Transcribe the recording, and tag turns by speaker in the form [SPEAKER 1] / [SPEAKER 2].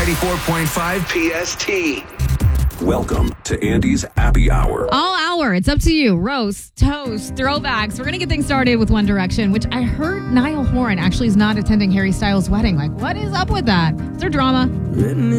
[SPEAKER 1] 94.5 PST. Welcome to Andy's Happy Hour.
[SPEAKER 2] All hour. It's up to you. Roast, toast, throwbacks. We're going to get things started with One Direction, which I heard Niall Horan actually is not attending Harry Styles' wedding. Like, what is up with that? Is there drama?